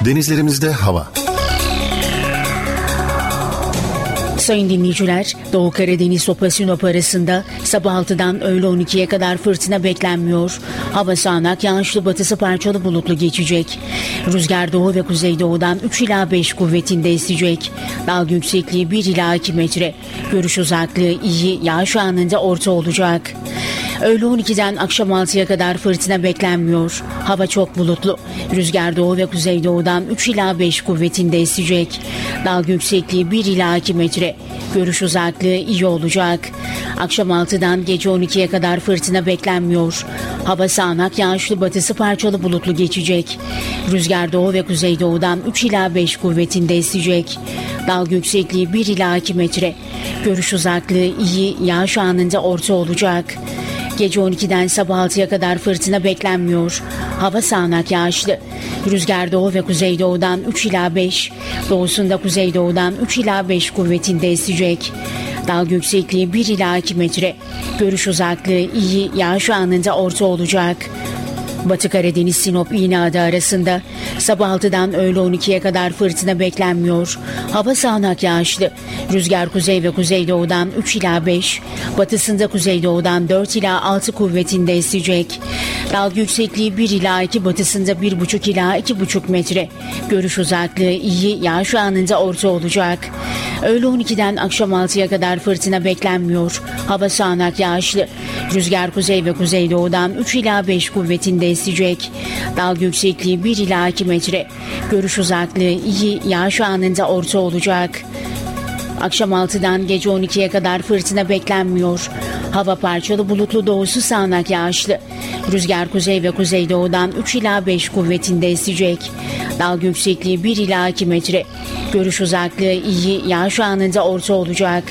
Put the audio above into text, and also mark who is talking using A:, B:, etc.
A: Denizlerimizde hava.
B: Sayın dinleyiciler, Doğu Karadeniz Sopa Sinop arasında sabah 6'dan öğle 12'ye kadar fırtına beklenmiyor. Hava sağanak, yağışlı, batısı parçalı bulutlu geçecek. Rüzgar doğu ve kuzeydoğudan 3 ila 5 kuvvetinde esecek. Dalga yüksekliği 1 ila 2 metre. Görüş uzaklığı iyi, yağış anında orta olacak. Öğle 12'den akşam 6'ya kadar fırtına beklenmiyor. Hava çok bulutlu. Rüzgar doğu ve kuzeydoğudan 3 ila 5 kuvvetinde esecek. Dalga yüksekliği 1 ila 2 metre. Görüş uzaklığı iyi olacak. Akşam 6'dan gece 12'ye kadar fırtına beklenmiyor. Hava sağanak, yağışlı, batısı parçalı bulutlu geçecek. Rüzgar doğu ve kuzeydoğudan 3 ila 5 kuvvetinde esecek. Dalga yüksekliği 1 ila 2 metre. Görüş uzaklığı iyi, yağış anında orta olacak. Gece 12'den sabah 6'ya kadar fırtına beklenmiyor. Hava sağanak, yağışlı. Rüzgar doğu ve kuzeydoğudan 3 ila 5, doğusunda kuzeydoğudan 3 ila 5 kuvvetinde esecek. Dalga yüksekliği 1 ila 2 metre. Görüş uzaklığı iyi, yağış anında orta olacak. Batı Karadeniz Sinop İğneada arasında sabah 6'dan öğle 12'ye kadar fırtına beklenmiyor. Hava sağanak, yağışlı. Rüzgar kuzey ve kuzeydoğudan 3 ila 5, batısında kuzeydoğudan 4 ila 6 kuvvetinde esecek. Dalga yüksekliği 1 ila 2, batısında 1,5 ila 2,5 metre. Görüş uzaklığı iyi, yağış anında orta olacak. Öğle 12'den akşam 6'ya kadar fırtına beklenmiyor. Hava sağanak, yağışlı. Rüzgar kuzey ve kuzeydoğudan 3 ila 5 kuvvetinde esecek. Dalga yüksekliği 1 ila 2 metre. Görüş uzaklığı iyi, yağış anında orta olacak. Akşam 6'dan gece 12'ye kadar fırtına beklenmiyor. Hava parçalı bulutlu, doğusu sağanak, yağışlı. Rüzgar kuzey ve kuzeydoğudan 3 ila 5 kuvvetinde esecek. Dalga yüksekliği 1 ila 2 metre. Görüş uzaklığı iyi, yağış anında orta olacak.